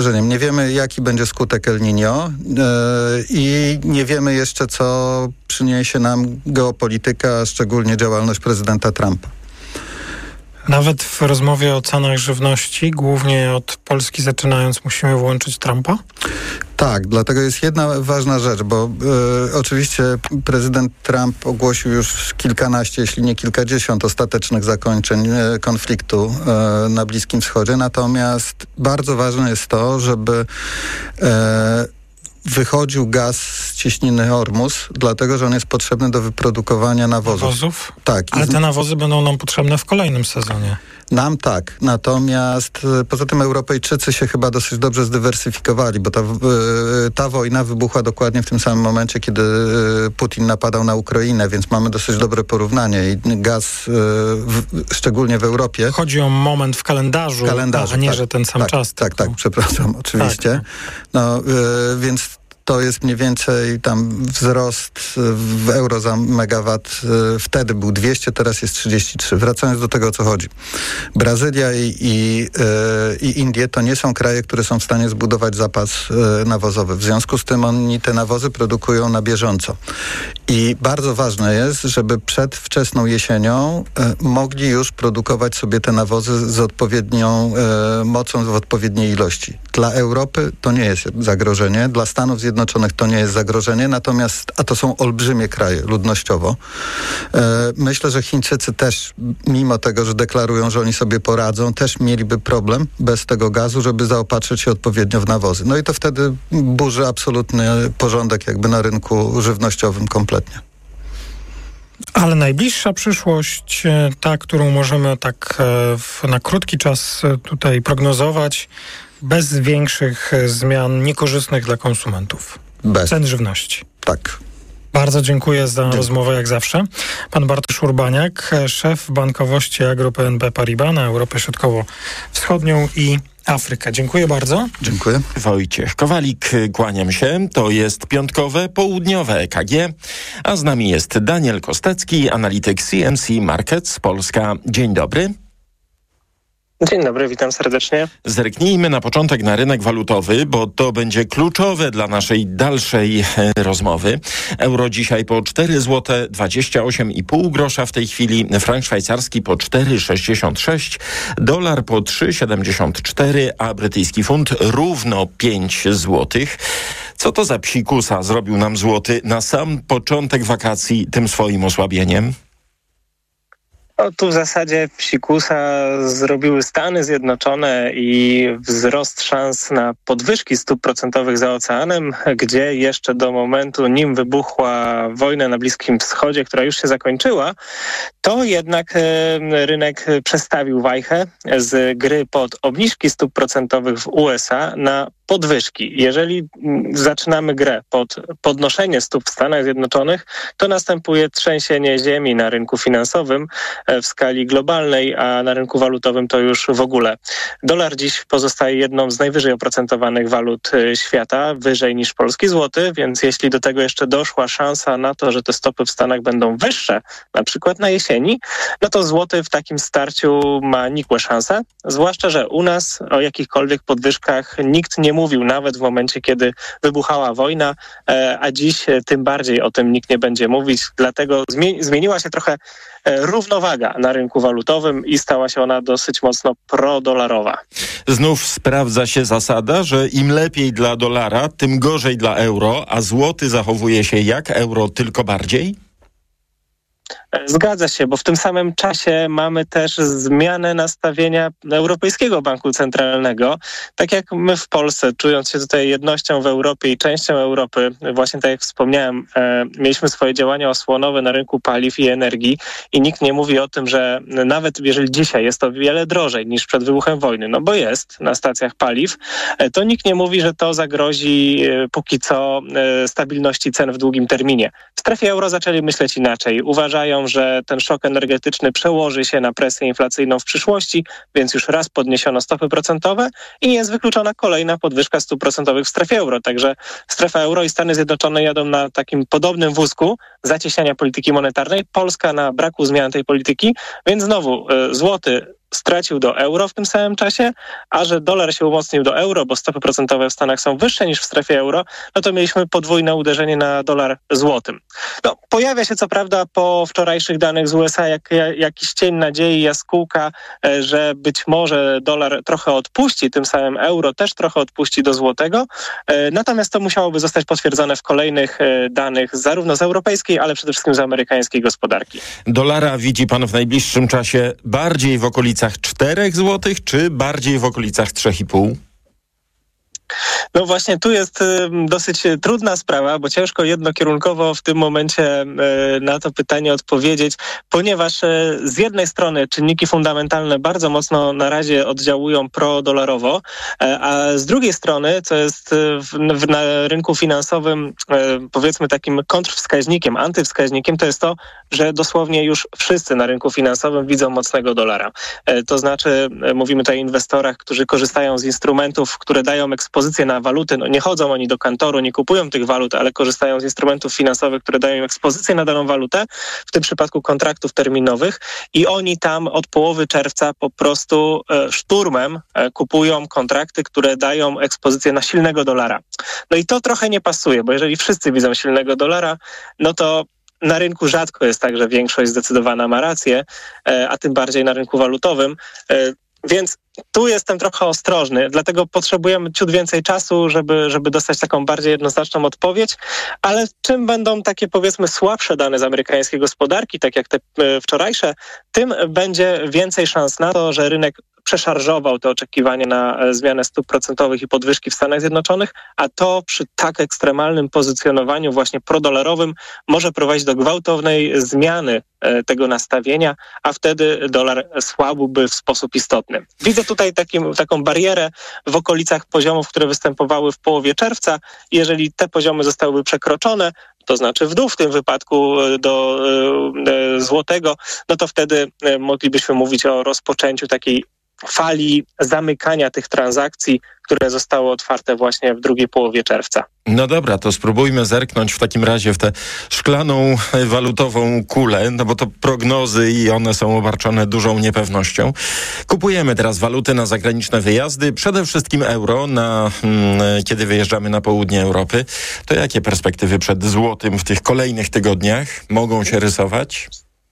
Nie wiemy, jaki będzie skutek El Niño i nie wiemy jeszcze, co przyniesie nam geopolityka, szczególnie działalność prezydenta Trumpa. Nawet w rozmowie o cenach żywności, głównie od Polski zaczynając, musimy włączyć Trumpa? Tak, dlatego jest jedna ważna rzecz, bo oczywiście prezydent Trump ogłosił już kilkanaście, jeśli nie kilkadziesiąt ostatecznych zakończeń konfliktu na Bliskim Wschodzie. Natomiast bardzo ważne jest to, żeby wychodził gaz z cieśniny Hormuz, dlatego że on jest potrzebny do wyprodukowania nawozów. Tak. Ale te nawozy będą nam potrzebne w kolejnym sezonie. Nam tak, natomiast poza tym Europejczycy się chyba dosyć dobrze zdywersyfikowali, bo ta wojna wybuchła dokładnie w tym samym momencie, kiedy Putin napadał na Ukrainę, więc mamy dosyć dobre porównanie i gaz, szczególnie w Europie. Chodzi o moment w kalendarzu, a nie, tak, że ten sam czas. Tak, przepraszam, oczywiście. Tak. Więc to jest mniej więcej tam wzrost w euro za megawat. Wtedy był 200, teraz jest 33. Wracając do tego, o co chodzi. Brazylia i Indie to nie są kraje, które są w stanie zbudować zapas nawozowy. W związku z tym oni te nawozy produkują na bieżąco. I bardzo ważne jest, żeby przed wczesną jesienią mogli już produkować sobie te nawozy z odpowiednią mocą, w odpowiedniej ilości. Dla Europy to nie jest zagrożenie, dla Stanów Zjednoczonych to nie jest zagrożenie, natomiast, a to są olbrzymie kraje ludnościowo. Myślę, że Chińczycy też, mimo tego, że deklarują, że oni sobie poradzą, też mieliby problem bez tego gazu, żeby zaopatrzyć się odpowiednio w nawozy. No i to wtedy burzy absolutny porządek jakby na rynku żywnościowym kompletnie. Ale najbliższa przyszłość, ta, którą możemy tak na krótki czas tutaj prognozować, bez większych zmian niekorzystnych dla konsumentów. Cen żywności. Tak. Bardzo dziękuję za rozmowę jak zawsze. Pan Bartosz Urbaniak, szef bankowości Agro BNP Paribas na Europę Środkowo-Wschodnią i Afrykę. Dziękuję bardzo. Dziękuję. Wojciech Kowalik, kłaniam się. To jest piątkowe, południowe EKG, a z nami jest Daniel Kostecki, analityk CMC Markets Polska. Dzień dobry. Dzień dobry, witam serdecznie. Zerknijmy na początek na rynek walutowy, bo to będzie kluczowe dla naszej dalszej rozmowy. Euro dzisiaj po 4 zł 28,5 grosza w tej chwili, frank szwajcarski po 4,66, dolar po 3,74, a brytyjski funt równo 5 zł. Co to za psikusa zrobił nam złoty na sam początek wakacji tym swoim osłabieniem? Tu w zasadzie psikusa zrobiły Stany Zjednoczone i wzrost szans na podwyżki stóp procentowych za oceanem, gdzie jeszcze do momentu, nim wybuchła wojna na Bliskim Wschodzie, która już się zakończyła, to jednak rynek przestawił wajchę z gry pod obniżki stóp procentowych w USA na podwyżki. Jeżeli zaczynamy grę pod podnoszenie stóp w Stanach Zjednoczonych, to następuje trzęsienie ziemi na rynku finansowym w skali globalnej, a na rynku walutowym to już w ogóle. Dolar dziś pozostaje jedną z najwyżej oprocentowanych walut świata, wyżej niż polski złoty, więc jeśli do tego jeszcze doszła szansa na to, że te stopy w Stanach będą wyższe, na przykład na jesieni, no to złoty w takim starciu ma nikłe szanse, zwłaszcza, że u nas o jakichkolwiek podwyżkach nikt nie mówił, nawet w momencie, kiedy wybuchała wojna, a dziś tym bardziej o tym nikt nie będzie mówić, dlatego zmieniła się trochę równowaga na rynku walutowym i stała się ona dosyć mocno prodolarowa. Znów sprawdza się zasada, że im lepiej dla dolara, tym gorzej dla euro, a złoty zachowuje się jak euro, tylko bardziej? Zgadza się, bo w tym samym czasie mamy też zmianę nastawienia Europejskiego Banku Centralnego. Tak jak my w Polsce, czując się tutaj jednością w Europie i częścią Europy, właśnie tak jak wspomniałem, mieliśmy swoje działania osłonowe na rynku paliw i energii i nikt nie mówi o tym, że nawet jeżeli dzisiaj jest to wiele drożej niż przed wybuchem wojny, no bo jest na stacjach paliw, to nikt nie mówi, że to zagrozi póki co stabilności cen w długim terminie. W strefie euro zaczęli myśleć inaczej. Uważają, że ten szok energetyczny przełoży się na presję inflacyjną w przyszłości, więc już raz podniesiono stopy procentowe i jest wykluczona kolejna podwyżka stóp procentowych w strefie euro. Także strefa euro i Stany Zjednoczone jadą na takim podobnym wózku zacieśniania polityki monetarnej. Polska na braku zmian tej polityki, więc znowu złoty stracił do euro w tym samym czasie, a że dolar się umocnił do euro, bo stopy procentowe w Stanach są wyższe niż w strefie euro, no to mieliśmy podwójne uderzenie na dolar złotym. No, pojawia się co prawda po wczorajszych danych z USA jakiś cień nadziei, jaskółka, że być może dolar trochę odpuści, tym samym euro też trochę odpuści do złotego, natomiast to musiałoby zostać potwierdzone w kolejnych danych zarówno z europejskiej, ale przede wszystkim z amerykańskiej gospodarki. Dolara widzi pan w najbliższym czasie bardziej w okolicach 4 zł, czy bardziej w okolicach 3,5? No właśnie, tu jest dosyć trudna sprawa, bo ciężko jednokierunkowo w tym momencie na to pytanie odpowiedzieć, ponieważ z jednej strony czynniki fundamentalne bardzo mocno na razie oddziałują prodolarowo, a z drugiej strony, co jest na rynku finansowym powiedzmy takim kontrwskaźnikiem, antywskaźnikiem, to jest to, że dosłownie już wszyscy na rynku finansowym widzą mocnego dolara. To znaczy, mówimy tutaj o inwestorach, którzy korzystają z instrumentów, które dają ekspozycję na waluty. No nie chodzą oni do kantoru, nie kupują tych walut, ale korzystają z instrumentów finansowych, które dają im ekspozycję na daną walutę, w tym przypadku kontraktów terminowych, i oni tam od połowy czerwca po prostu szturmem kupują kontrakty, które dają ekspozycję na silnego dolara. No i to trochę nie pasuje, bo jeżeli wszyscy widzą silnego dolara, no to na rynku rzadko jest tak, że większość zdecydowana ma rację, a tym bardziej na rynku walutowym. Więc tu jestem trochę ostrożny, dlatego potrzebujemy ciut więcej czasu, żeby dostać taką bardziej jednoznaczną odpowiedź, ale czym będą takie powiedzmy słabsze dane z amerykańskiej gospodarki, tak jak te wczorajsze, tym będzie więcej szans na to, że rynek przeszarżował te oczekiwania na zmianę stóp procentowych i podwyżki w Stanach Zjednoczonych, a to przy tak ekstremalnym pozycjonowaniu właśnie prodolarowym może prowadzić do gwałtownej zmiany tego nastawienia, a wtedy dolar słabłby w sposób istotny. Widzę tutaj taką barierę w okolicach poziomów, które występowały w połowie czerwca. Jeżeli te poziomy zostałyby przekroczone, to znaczy w dół w tym wypadku do złotego, no to wtedy moglibyśmy mówić o rozpoczęciu takiej fali zamykania tych transakcji, które zostały otwarte właśnie w drugiej połowie czerwca. No dobra, to spróbujmy zerknąć w takim razie w tę szklaną walutową kulę, no bo to prognozy i one są obarczone dużą niepewnością. Kupujemy teraz waluty na zagraniczne wyjazdy, przede wszystkim euro, kiedy wyjeżdżamy na południe Europy. To jakie perspektywy przed złotym w tych kolejnych tygodniach mogą się rysować?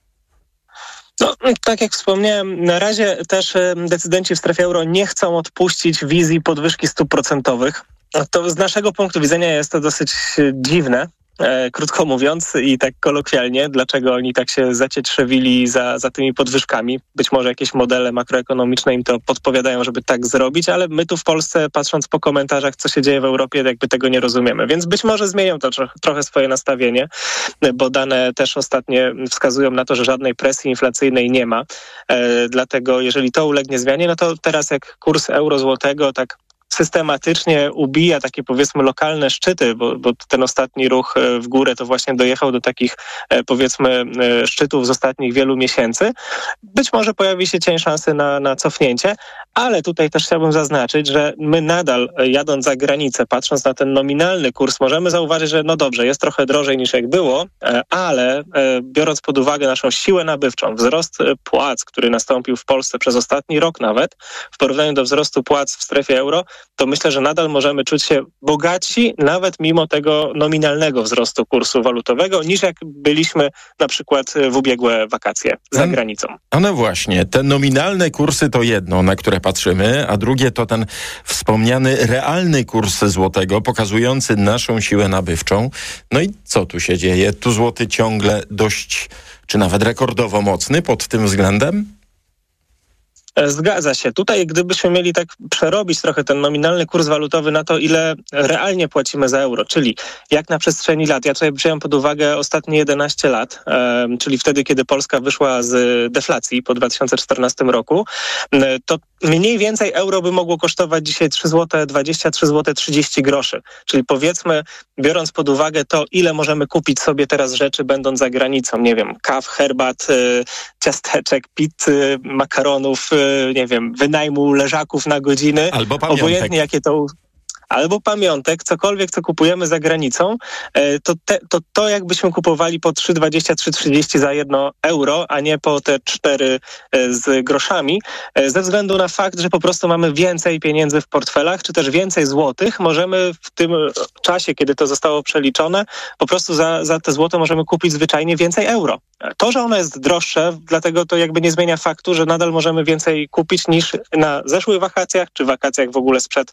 No, tak jak wspomniałem, na razie też decydenci w strefie euro nie chcą odpuścić wizji podwyżki stóp procentowych. To z naszego punktu widzenia jest to dosyć dziwne, krótko mówiąc i tak kolokwialnie, dlaczego oni tak się zacietrzewili za tymi podwyżkami. Być może jakieś modele makroekonomiczne im to podpowiadają, żeby tak zrobić, ale my tu w Polsce, patrząc po komentarzach, co się dzieje w Europie, jakby tego nie rozumiemy. Więc być może zmienią to trochę swoje nastawienie, bo dane też ostatnie wskazują na to, że żadnej presji inflacyjnej nie ma. Dlatego jeżeli to ulegnie zmianie, no to teraz jak kurs euro-złotego tak systematycznie ubija takie powiedzmy lokalne szczyty, bo ten ostatni ruch w górę to właśnie dojechał do takich powiedzmy szczytów z ostatnich wielu miesięcy. Być może pojawi się cień szansy na cofnięcie, ale tutaj też chciałbym zaznaczyć, że my nadal jadąc za granicę, patrząc na ten nominalny kurs, możemy zauważyć, że no dobrze, jest trochę drożej niż jak było, ale biorąc pod uwagę naszą siłę nabywczą, wzrost płac, który nastąpił w Polsce przez ostatni rok nawet, w porównaniu do wzrostu płac w strefie euro, to myślę, że nadal możemy czuć się bogatsi, nawet mimo tego nominalnego wzrostu kursu walutowego, niż jak byliśmy na przykład w ubiegłe wakacje za granicą. A no właśnie, te nominalne kursy to jedno, na które patrzymy, a drugie to ten wspomniany realny kurs złotego, pokazujący naszą siłę nabywczą. No i co tu się dzieje? Tu złoty ciągle dość, czy nawet rekordowo mocny pod tym względem? Zgadza się. Tutaj gdybyśmy mieli tak przerobić trochę ten nominalny kurs walutowy na to, ile realnie płacimy za euro, czyli jak na przestrzeni lat, ja tutaj wziąłem pod uwagę ostatnie 11 lat, czyli wtedy, kiedy Polska wyszła z deflacji po 2014 roku, to mniej więcej euro by mogło kosztować dzisiaj 3,20 zł, 3,30 zł. Czyli powiedzmy, biorąc pod uwagę to, ile możemy kupić sobie teraz rzeczy będąc za granicą, nie wiem, kaw, herbat, ciasteczek, pizzy, makaronów, nie wiem, wynajmu leżaków na godziny. Albo pamiątek. Obojętnie jakie to... albo pamiątek, cokolwiek, co kupujemy za granicą, to jakbyśmy kupowali po 3,23-3,30 za 1 euro, a nie po te 4 z groszami, ze względu na fakt, że po prostu mamy więcej pieniędzy w portfelach, czy też więcej złotych. Możemy w tym czasie, kiedy to zostało przeliczone, po prostu za te złoto możemy kupić zwyczajnie więcej euro. To, że ono jest droższe, dlatego to jakby nie zmienia faktu, że nadal możemy więcej kupić niż na zeszłych wakacjach, czy wakacjach w ogóle sprzed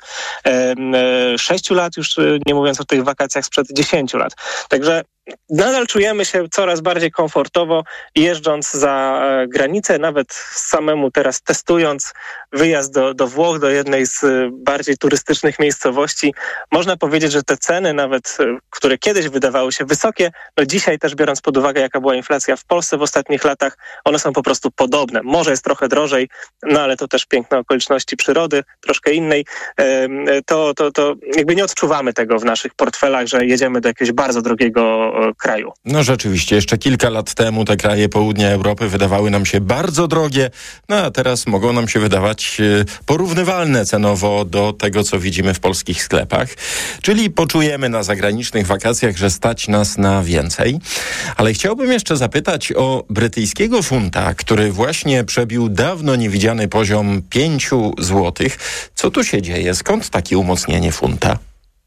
6 lat, już nie mówiąc o tych wakacjach sprzed 10 lat. Także nadal czujemy się coraz bardziej komfortowo jeżdżąc za granicę, nawet samemu teraz testując wyjazd do Włoch, do jednej z bardziej turystycznych miejscowości. Można powiedzieć, że te ceny nawet, które kiedyś wydawały się wysokie, no dzisiaj też biorąc pod uwagę, jaka była inflacja w Polsce w ostatnich latach, one są po prostu podobne. Może jest trochę drożej, no ale to też piękne okoliczności przyrody, troszkę innej. To jakby nie odczuwamy tego w naszych portfelach, że jedziemy do jakiegoś bardzo drogiego kraju. No rzeczywiście, jeszcze kilka lat temu te kraje południa Europy wydawały nam się bardzo drogie, no a teraz mogą nam się wydawać porównywalne cenowo do tego, co widzimy w polskich sklepach. Czyli poczujemy na zagranicznych wakacjach, że stać nas na więcej. Ale chciałbym jeszcze zapytać o brytyjskiego funta, który właśnie przebił dawno niewidziany poziom 5 złotych. Co tu się dzieje? Skąd takie umocnienie funta?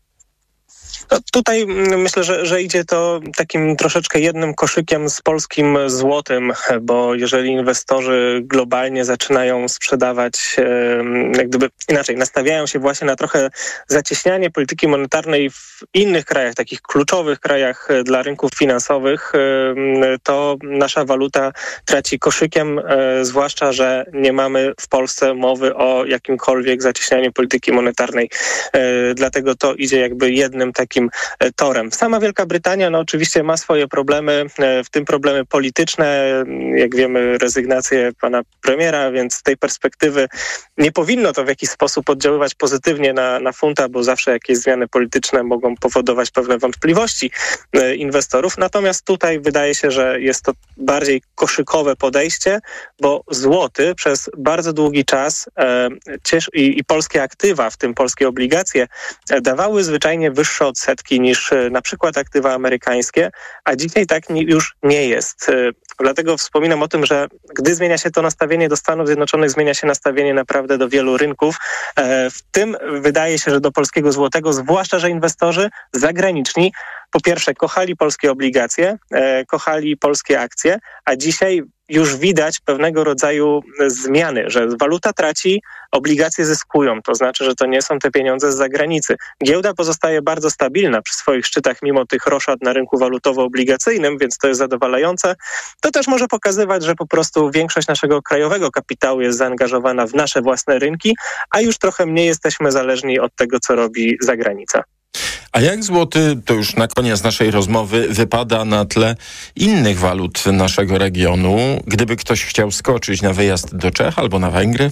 No tutaj myślę, że idzie to takim troszeczkę jednym koszykiem z polskim złotym, bo jeżeli inwestorzy globalnie zaczynają sprzedawać, jak gdyby inaczej, nastawiają się właśnie na trochę zacieśnianie polityki monetarnej w innych krajach, takich kluczowych krajach dla rynków finansowych, to nasza waluta traci koszykiem, zwłaszcza, że nie mamy w Polsce mowy o jakimkolwiek zacieśnianiu polityki monetarnej. Dlatego to idzie jakby jednym takim torem. Sama Wielka Brytania oczywiście ma swoje problemy, w tym problemy polityczne, jak wiemy rezygnację pana premiera, więc z tej perspektywy nie powinno to w jakiś sposób oddziaływać pozytywnie na funta, bo zawsze jakieś zmiany polityczne mogą powodować pewne wątpliwości inwestorów. Natomiast tutaj wydaje się, że jest to bardziej koszykowe podejście, bo złoty przez bardzo długi czas i polskie aktywa, w tym polskie obligacje, dawały zwyczajnie wyższe odsetki niż na przykład aktywa amerykańskie, a dzisiaj tak już nie jest. Dlatego wspominam o tym, że gdy zmienia się to nastawienie do Stanów Zjednoczonych, zmienia się nastawienie naprawdę do wielu rynków. W tym wydaje się, że do polskiego złotego, zwłaszcza, że inwestorzy zagraniczni po pierwsze kochali polskie obligacje, kochali polskie akcje, a dzisiaj już widać pewnego rodzaju zmiany, że waluta traci, obligacje zyskują. To znaczy, że to nie są te pieniądze z zagranicy. Giełda pozostaje bardzo stabilna przy swoich szczytach, mimo tych roszad na rynku walutowo-obligacyjnym, więc to jest zadowalające. To też może pokazywać, że po prostu większość naszego krajowego kapitału jest zaangażowana w nasze własne rynki, a już trochę mniej jesteśmy zależni od tego, co robi zagranica. A jak złoty, to już na koniec naszej rozmowy, wypada na tle innych walut naszego regionu, gdyby ktoś chciał skoczyć na wyjazd do Czech albo na Węgry?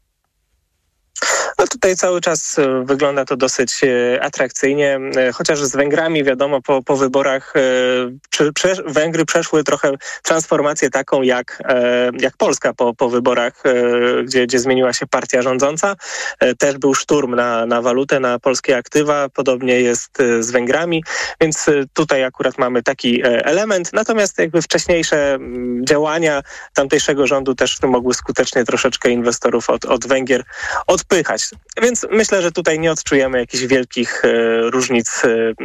No tutaj cały czas wygląda to dosyć atrakcyjnie, chociaż z Węgrami wiadomo po wyborach Węgry przeszły trochę transformację taką jak Polska po wyborach, gdzie zmieniła się partia rządząca. Też był szturm na walutę, na polskie aktywa, podobnie jest z Węgrami, więc tutaj akurat mamy taki element. Natomiast jakby wcześniejsze działania tamtejszego rządu też mogły skutecznie troszeczkę inwestorów od Węgier odpychać. Więc myślę, że tutaj nie odczujemy jakichś wielkich różnic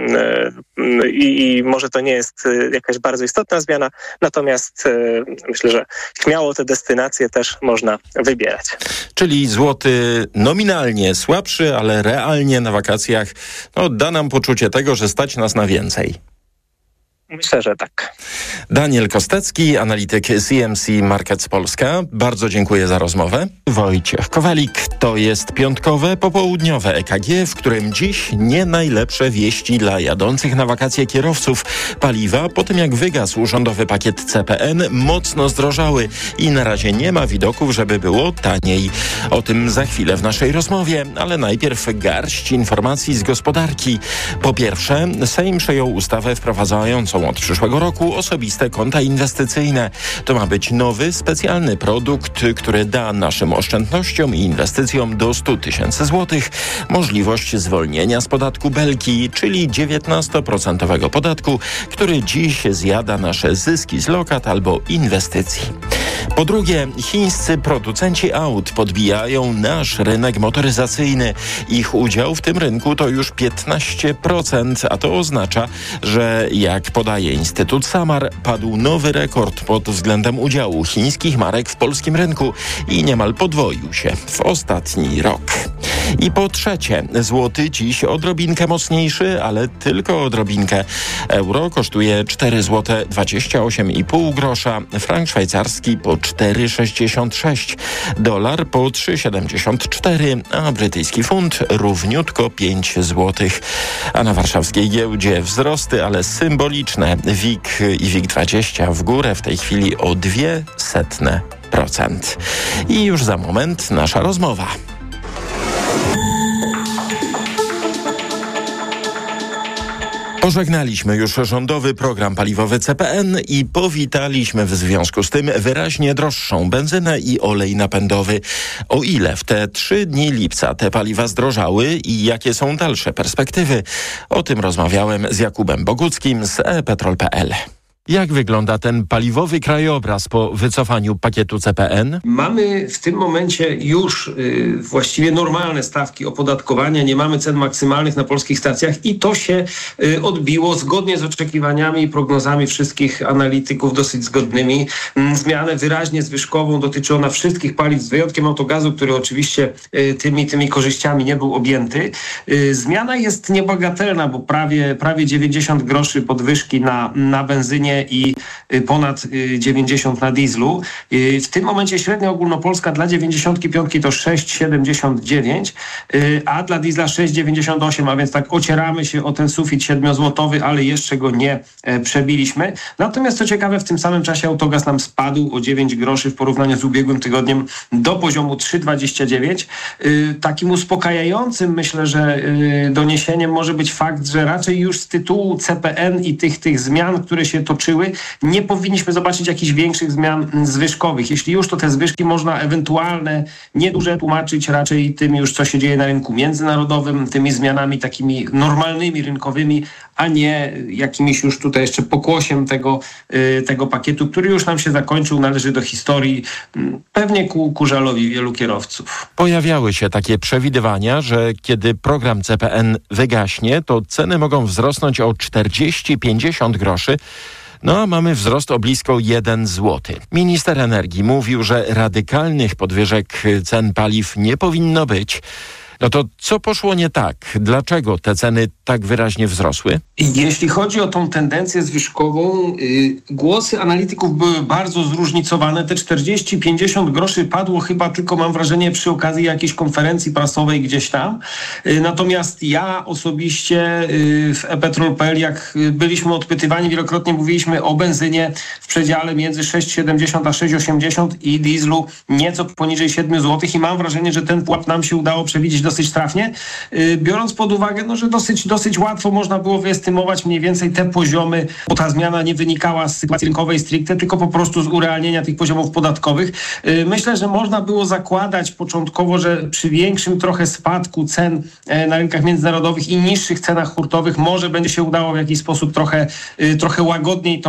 i może to nie jest jakaś bardzo istotna zmiana, natomiast myślę, że śmiało te destynacje też można wybierać. Czyli złoty nominalnie słabszy, ale realnie na wakacjach da nam poczucie tego, że stać nas na więcej. Myślę, że tak. Daniel Kostecki, analityk CMC Markets Polska. Bardzo dziękuję za rozmowę. Wojciech Kowalik, to jest piątkowe, popołudniowe EKG, w którym dziś nie najlepsze wieści dla jadących na wakacje kierowców. Paliwa, po tym jak wygasł rządowy pakiet CPN, mocno zdrożały i na razie nie ma widoków, żeby było taniej. O tym za chwilę w naszej rozmowie, ale najpierw garść informacji z gospodarki. Po pierwsze, Sejm przyjął ustawę wprowadzającą są od przyszłego roku osobiste konta inwestycyjne. To ma być nowy, specjalny produkt, który da naszym oszczędnościom i inwestycjom do 100 000 złotych możliwość zwolnienia z podatku Belki, czyli 19% podatku, który dziś zjada nasze zyski z lokat albo inwestycji. Po drugie, chińscy producenci aut podbijają nasz rynek motoryzacyjny. Ich udział w tym rynku to już 15%, a to oznacza, że jak podaje Instytut Samar, padł nowy rekord pod względem udziału chińskich marek w polskim rynku i niemal podwoił się w ostatni rok. I po trzecie, złoty dziś odrobinkę mocniejszy, ale tylko odrobinkę. Euro kosztuje 4,28,5 grosza, frank szwajcarski po 4,66, dolar po 3,74, a brytyjski funt równiutko 5 złotych. A na warszawskiej giełdzie wzrosty, ale symboliczne. WIG i WIG20 w górę w tej chwili o 0,02%. I już za moment nasza rozmowa. Pożegnaliśmy już rządowy program paliwowy CPN i powitaliśmy w związku z tym wyraźnie droższą benzynę i olej napędowy. O ile w te 3 dni lipca te paliwa zdrożały i jakie są dalsze perspektywy? O tym rozmawiałem z Jakubem Boguckim z ePetrol.pl. Jak wygląda ten paliwowy krajobraz po wycofaniu pakietu CPN? Mamy w tym momencie już właściwie normalne stawki opodatkowania. Nie mamy cen maksymalnych na polskich stacjach i to się odbiło zgodnie z oczekiwaniami i prognozami wszystkich analityków dosyć zgodnymi. Zmianę wyraźnie zwyżkową dotyczy ona wszystkich paliw z wyjątkiem autogazu, który oczywiście tymi korzyściami nie był objęty. Zmiana jest niebagatelna, bo prawie 90 groszy podwyżki na benzynie i ponad 90 na dieslu. W tym momencie średnia ogólnopolska dla 95 to 6,79, a dla diesla 6,98, a więc tak ocieramy się o ten sufit 7-złotowy, ale jeszcze go nie przebiliśmy. Natomiast co ciekawe, w tym samym czasie autogaz nam spadł o 9 groszy w porównaniu z ubiegłym tygodniem do poziomu 3,29. Takim uspokajającym, myślę, że doniesieniem może być fakt, że raczej już z tytułu CPN i tych zmian, które się toczyły, nie powinniśmy zobaczyć jakichś większych zmian zwyżkowych. Jeśli już, to te zwyżki można ewentualne, nieduże tłumaczyć raczej tym już, co się dzieje na rynku międzynarodowym, tymi zmianami takimi normalnymi, rynkowymi, a nie jakimiś już tutaj jeszcze pokłosiem tego pakietu, który już nam się zakończył, należy do historii, pewnie ku żalowi wielu kierowców. Pojawiały się takie przewidywania, że kiedy program CPN wygaśnie, to ceny mogą wzrosnąć o 40-50 groszy. No a mamy wzrost o blisko 1 zł. Minister energii mówił, że radykalnych podwyżek cen paliw nie powinno być. No to co poszło nie tak? Dlaczego te ceny tak wyraźnie wzrosły? Jeśli chodzi o tą tendencję zwyżkową, głosy analityków były bardzo zróżnicowane. Te 40-50 groszy padło chyba tylko, mam wrażenie, przy okazji jakiejś konferencji prasowej gdzieś tam. Natomiast ja osobiście w ePetrol.pl, jak byliśmy odpytywani, wielokrotnie mówiliśmy o benzynie w przedziale między 6,70 a 6,80 i dieslu nieco poniżej 7 zł i mam wrażenie, że ten pułap nam się udało przewidzieć dosyć trafnie, biorąc pod uwagę, że dosyć łatwo można było wyestymować mniej więcej te poziomy, bo ta zmiana nie wynikała z sytuacji rynkowej stricte, tylko po prostu z urealnienia tych poziomów podatkowych. Myślę, że można było zakładać początkowo, że przy większym trochę spadku cen na rynkach międzynarodowych i niższych cenach hurtowych może będzie się udało w jakiś sposób trochę łagodniej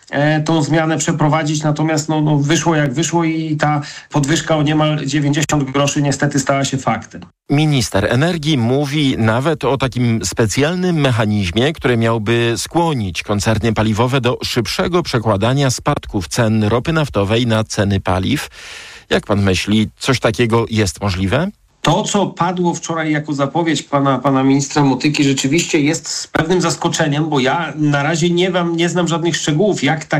tą zmianę przeprowadzić, natomiast wyszło jak wyszło i ta podwyżka o niemal 90 groszy niestety stała się faktem. Minister energii mówi nawet o takim specjalnym mechanizmie, który miałby skłonić koncerny paliwowe do szybszego przekładania spadków cen ropy naftowej na ceny paliw. Jak pan myśli, coś takiego jest możliwe? To, co padło wczoraj jako zapowiedź pana ministra Motyki, rzeczywiście jest z pewnym zaskoczeniem, bo ja na razie nie znam żadnych szczegółów,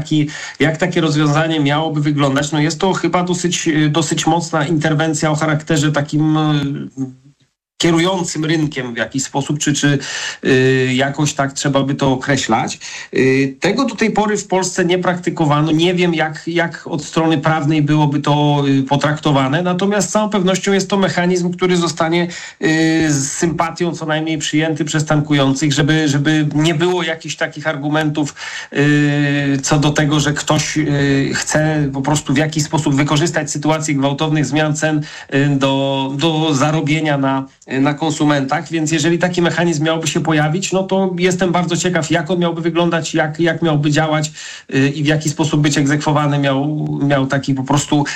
jak takie rozwiązanie miałoby wyglądać. Jest to chyba dosyć mocna interwencja o charakterze takim kierującym rynkiem w jakiś sposób, czy jakoś tak trzeba by to określać. Tego do tej pory w Polsce nie praktykowano. Nie wiem, jak od strony prawnej byłoby to potraktowane, natomiast z całą pewnością jest to mechanizm, który zostanie z sympatią co najmniej przyjęty przez tankujących, żeby nie było jakichś takich argumentów co do tego, że ktoś chce po prostu w jakiś sposób wykorzystać sytuację gwałtownych zmian cen do zarobienia na konsumentach, więc jeżeli taki mechanizm miałby się pojawić, no to jestem bardzo ciekaw, jak on miałby wyglądać, jak miałby działać i w jaki sposób być egzekwowany. Miał taki po prostu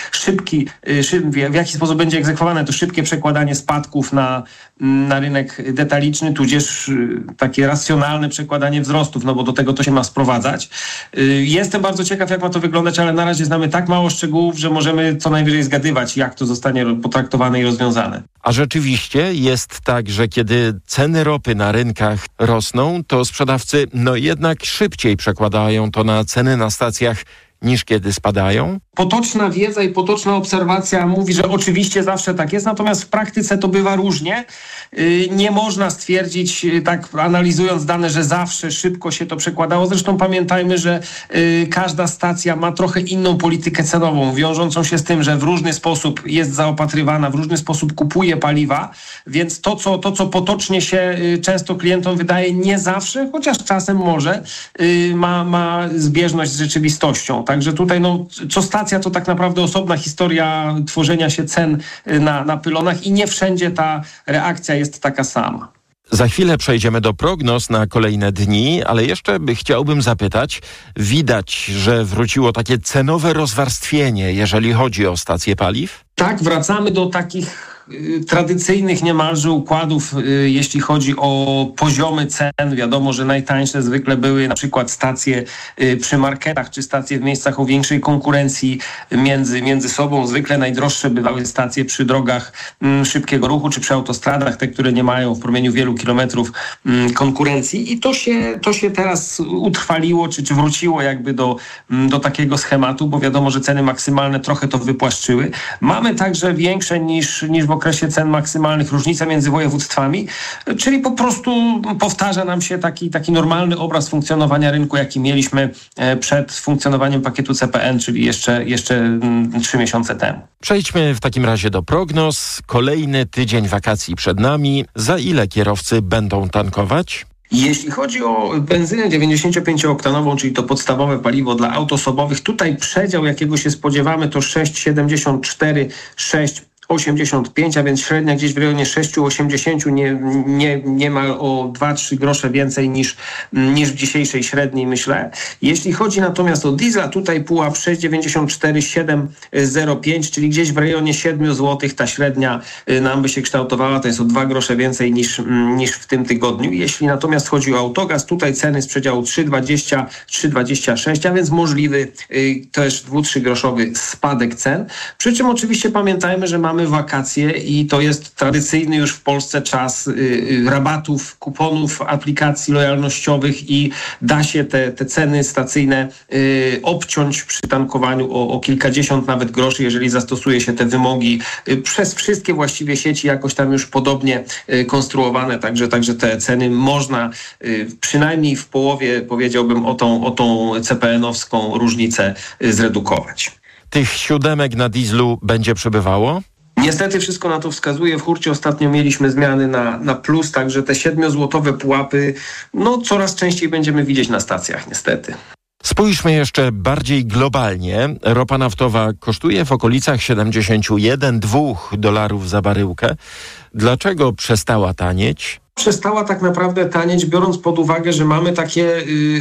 w jaki sposób będzie egzekwowane to szybkie przekładanie spadków na rynek detaliczny, tudzież takie racjonalne przekładanie wzrostów, no bo do tego to się ma sprowadzać. Jestem bardzo ciekaw, jak ma to wyglądać, ale na razie znamy tak mało szczegółów, że możemy co najwyżej zgadywać, jak to zostanie potraktowane i rozwiązane. A rzeczywiście jest tak, że kiedy ceny ropy na rynkach rosną, to sprzedawcy jednak szybciej przekładają to na ceny na stacjach niż kiedy spadają? Potoczna wiedza i potoczna obserwacja mówi, że oczywiście zawsze tak jest, natomiast w praktyce to bywa różnie. Nie można stwierdzić, tak analizując dane, że zawsze szybko się to przekładało. Zresztą pamiętajmy, że każda stacja ma trochę inną politykę cenową, wiążącą się z tym, że w różny sposób jest zaopatrywana, w różny sposób kupuje paliwa, więc to, co potocznie się często klientom wydaje, nie zawsze, chociaż czasem może, ma zbieżność z rzeczywistością. Także tutaj co stacja to tak naprawdę osobna historia tworzenia się cen na pylonach i nie wszędzie ta reakcja jest taka sama. Za chwilę przejdziemy do prognoz na kolejne dni, ale jeszcze chciałbym zapytać, widać, że wróciło takie cenowe rozwarstwienie, jeżeli chodzi o stacje paliw? Tak, wracamy do takich tradycyjnych niemalże układów, jeśli chodzi o poziomy cen. Wiadomo, że najtańsze zwykle były na przykład stacje przy marketach, czy stacje w miejscach o większej konkurencji między sobą. Zwykle najdroższe bywały stacje przy drogach szybkiego ruchu, czy przy autostradach, te, które nie mają w promieniu wielu kilometrów konkurencji. I to się teraz utrwaliło, czy wróciło jakby do takiego schematu, bo wiadomo, że ceny maksymalne trochę to wypłaszczyły. Mamy także większe niż w okresie cen maksymalnych różnice między województwami, czyli po prostu powtarza nam się taki normalny obraz funkcjonowania rynku, jaki mieliśmy przed funkcjonowaniem pakietu CPN, czyli jeszcze 3 miesiące temu. Przejdźmy w takim razie do prognoz. Kolejny tydzień wakacji przed nami. Za ile kierowcy będą tankować? Jeśli chodzi o benzynę 95-oktanową, czyli to podstawowe paliwo dla aut osobowych, tutaj przedział, jakiego się spodziewamy, to 6,74, 6,85, a więc średnia gdzieś w rejonie 6,80, niemal o 2-3 grosze więcej niż w dzisiejszej średniej, myślę. Jeśli chodzi natomiast o diesla, tutaj pułap 6,94, 7,05, czyli gdzieś w rejonie 7 zł ta średnia nam by się kształtowała, to jest o 2 grosze więcej niż w tym tygodniu. Jeśli natomiast chodzi o autogaz, tutaj ceny z przedziału 3,20, 3,26, a więc możliwy też 2-3 groszowy spadek cen. Przy czym oczywiście pamiętajmy, że mamy wakacje i to jest tradycyjny już w Polsce czas rabatów, kuponów, aplikacji lojalnościowych i da się te ceny stacyjne obciąć przy tankowaniu o kilkadziesiąt nawet groszy, jeżeli zastosuje się te wymogi przez wszystkie właściwie sieci jakoś tam już podobnie konstruowane, także te ceny można przynajmniej w połowie, powiedziałbym, o tą CPN-owską różnicę zredukować. Tych siódemek na dieslu będzie przybywało? Niestety wszystko na to wskazuje. W hurcie ostatnio mieliśmy zmiany na plus, także te 7-złotowe pułapy coraz częściej będziemy widzieć na stacjach, niestety. Spójrzmy jeszcze bardziej globalnie. Ropa naftowa kosztuje w okolicach $71-2 za baryłkę. Dlaczego przestała tanieć? Przestała tak naprawdę tanieć, biorąc pod uwagę, że mamy takie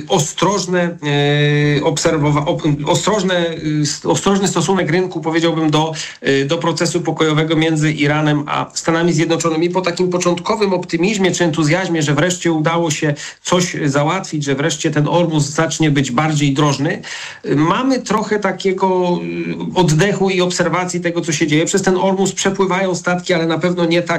ostrożny stosunek rynku, powiedziałbym, do procesu pokojowego między Iranem a Stanami Zjednoczonymi. Po takim początkowym optymizmie czy entuzjazmie, że wreszcie udało się coś załatwić, że wreszcie ten Ormus zacznie być bardziej drożny, mamy trochę takiego oddechu i obserwacji tego, co się dzieje. Przez ten Ormus przepływają statki, ale na pewno nie tak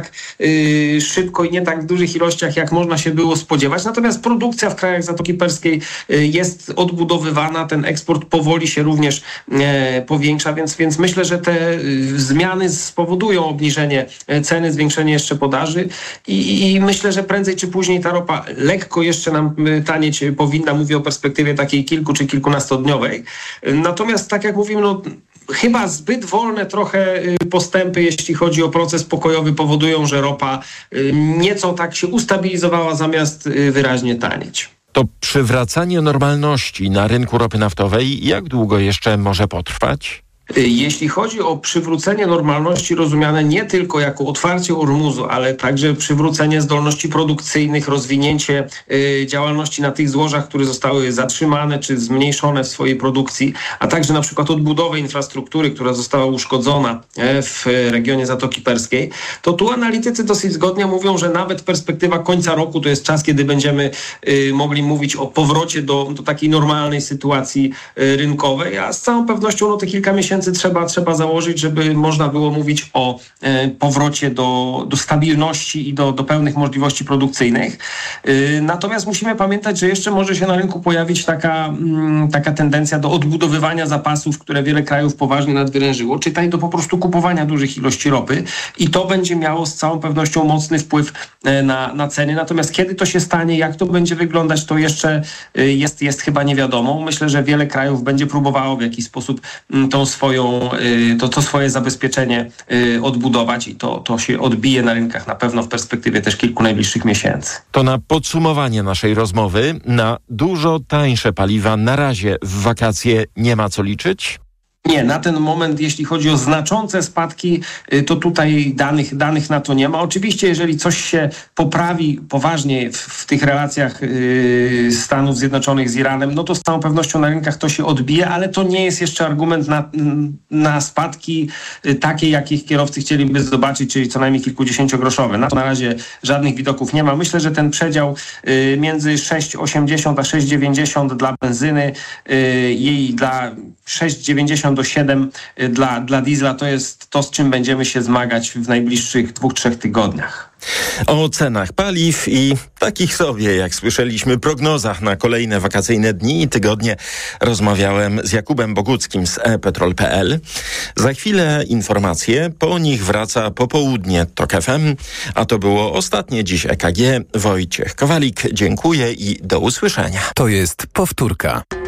tak szybko i nie tak w dużych ilościach, jak można się było spodziewać. Natomiast produkcja w krajach Zatoki Perskiej jest odbudowywana, ten eksport powoli się również powiększa, więc myślę, że te zmiany spowodują obniżenie ceny, zwiększenie jeszcze podaży i myślę, że prędzej czy później ta ropa lekko jeszcze nam tanieć powinna. Mówię o perspektywie takiej kilku czy kilkunastodniowej. Natomiast tak jak mówimy, chyba zbyt wolne trochę postępy, jeśli chodzi o proces pokojowy, powodują, że ropa nieco tak się ustabilizowała, zamiast wyraźnie tanieć. To przywracanie normalności na rynku ropy naftowej jak długo jeszcze może potrwać? Jeśli chodzi o przywrócenie normalności rozumiane nie tylko jako otwarcie Ormuzu, ale także przywrócenie zdolności produkcyjnych, rozwinięcie działalności na tych złożach, które zostały zatrzymane czy zmniejszone w swojej produkcji, a także na przykład odbudowę infrastruktury, która została uszkodzona w regionie Zatoki Perskiej, to tu analitycy dosyć zgodnie mówią, że nawet perspektywa końca roku to jest czas, kiedy będziemy mogli mówić o powrocie do takiej normalnej sytuacji rynkowej, a z całą pewnością te kilka miesięcy trzeba założyć, żeby można było mówić o powrocie do stabilności i do pełnych możliwości produkcyjnych. Natomiast musimy pamiętać, że jeszcze może się na rynku pojawić taka tendencja do odbudowywania zapasów, które wiele krajów poważnie nadwyrężyło, czytaj do po prostu kupowania dużych ilości ropy i to będzie miało z całą pewnością mocny wpływ na ceny. Natomiast kiedy to się stanie, jak to będzie wyglądać, to jeszcze jest chyba niewiadomą. Myślę, że wiele krajów będzie próbowało w jakiś sposób to swoje zabezpieczenie odbudować i to się odbije na rynkach na pewno w perspektywie też kilku najbliższych miesięcy. To na podsumowanie naszej rozmowy, na dużo tańsze paliwa na razie w wakacje nie ma co liczyć? Nie, na ten moment, jeśli chodzi o znaczące spadki, to tutaj danych na to nie ma. Oczywiście, jeżeli coś się poprawi poważnie w tych relacjach Stanów Zjednoczonych z Iranem, no to z całą pewnością na rynkach to się odbije, ale to nie jest jeszcze argument na spadki takie, jakich kierowcy chcieliby zobaczyć, czyli co najmniej kilkudziesięciogroszowe. Na to na razie żadnych widoków nie ma. Myślę, że ten przedział między 6,80 a 6,90 dla benzyny i dla 6,90 do 7 dla diesla to jest to, z czym będziemy się zmagać w najbliższych 2-3 tygodniach. O cenach paliw i takich sobie, jak słyszeliśmy, prognozach na kolejne wakacyjne dni i tygodnie rozmawiałem z Jakubem Boguckim z ePetrol.pl. Za chwilę informacje, po nich wraca popołudnie TOK FM, a to było ostatnie dziś EKG. Wojciech Kowalik, dziękuję i do usłyszenia. To jest powtórka.